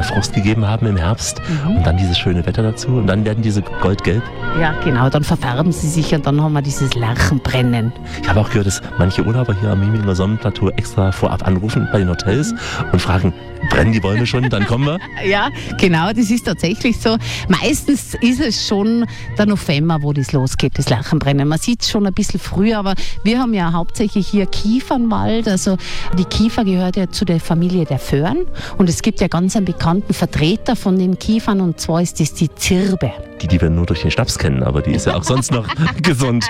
mal Frost gegeben haben im Herbst und dann dieses schöne Wetter dazu und dann werden diese goldgelb. Ja, genau, dann verfärben sie sich und dann haben wir dieses Lerchenbrennen. Ich habe auch gehört, dass manche Urlauber hier am Miminger Sonnenplateau extra vorab anrufen bei den Hotels und fragen, brennen die Bäume schon, dann kommen wir? Ja, genau, das ist tatsächlich so. Meistens ist es schon der November, wo das losgeht, das Lerchenbrennen. Man sieht es schon ein bisschen früher, aber wir haben ja hauptsächlich hier Kiefernwald. Also die Kiefer gehört ja zu der Familie der Föhren und es gibt ja ganz einen bekannten Vertreter von den Kiefern und zwar ist das die Zirbe. Die wir nur durch den Schnaps kennen, aber die ist ja auch sonst noch gesund.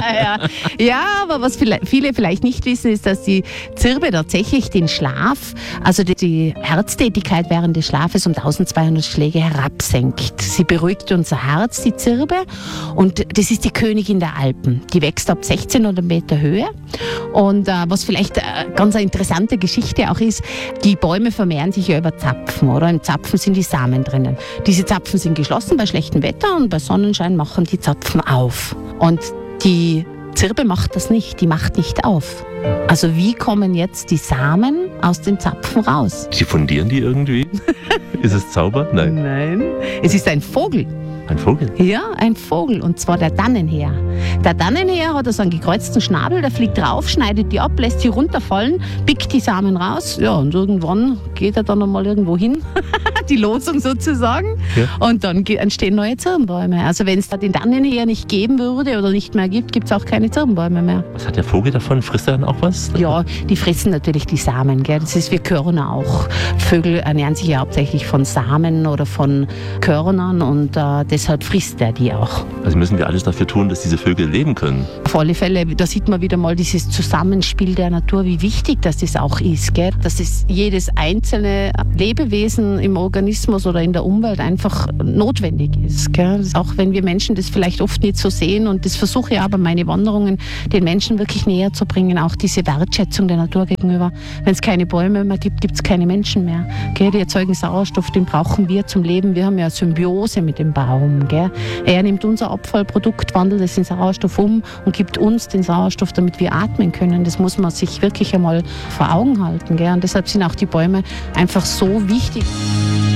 Ja, aber was viele vielleicht nicht wissen, ist, dass die Zirbe tatsächlich den Schlaf, also die Herztätigkeit während des Schlafes um 1200 Schläge herabsenkt. Sie beruhigt unser Herz, die Zirbe, und das ist die Königin der Alpen. Die wächst ab 1600 Meter Höhe und was vielleicht ganz eine interessante Geschichte auch ist, die Bäume vermehren sich ja über Zapfen, oder? Im Zapfen sind die Samen drinnen. Diese Zapfen sind geschlossen bei schlechtem Wetter und bei Sonnenschein machen die Zapfen auf. Und die Zirbe macht das nicht, die macht nicht auf. Also wie kommen jetzt die Samen aus den Zapfen raus? Diffundieren die irgendwie? Ist es Zauber? Nein. Es ist ein Vogel. Ein Vogel? Ja, ein Vogel, und zwar der Dannenheer. Der Dannenheer hat so einen gekreuzten Schnabel, der fliegt drauf, schneidet die ab, lässt sie runterfallen, pickt die Samen raus, ja, und irgendwann geht er dann einmal irgendwo hin, die Losung sozusagen, ja. Und dann entstehen neue Zirbenbäume. Also wenn es da den Dannenheer nicht geben würde oder nicht mehr gibt, gibt es auch keine Zirbenbäume mehr. Was hat der Vogel davon? Frisst er dann auch was? Ja, die fressen natürlich die Samen, gell? Das ist wie Körner auch. Vögel ernähren sich ja hauptsächlich von Samen oder von Körnern und deshalb frisst er die auch. Also müssen wir alles dafür tun, dass diese Vögel leben können? Auf alle Fälle, da sieht man wieder mal dieses Zusammenspiel der Natur, wie wichtig das auch ist, gell? Dass es jedes einzelne Lebewesen im Organismus oder in der Umwelt einfach notwendig ist, gell? Auch wenn wir Menschen das vielleicht oft nicht so sehen, und das versuche ich aber meine Wanderungen den Menschen wirklich näher zu bringen, auch diese Wertschätzung der Natur gegenüber. Wenn es keine Bäume mehr gibt, gibt es keine Menschen mehr, gell? Die erzeugen Sauerstoff, den brauchen wir zum Leben. Wir haben ja Symbiose mit dem Baum, gell? Er nimmt unser Abfallprodukt, wandelt es in Sauerstoff um und gibt uns den Sauerstoff, damit wir atmen können. Das muss man sich wirklich einmal vor Augen halten, gell? Und deshalb sind auch die Bäume einfach so wichtig.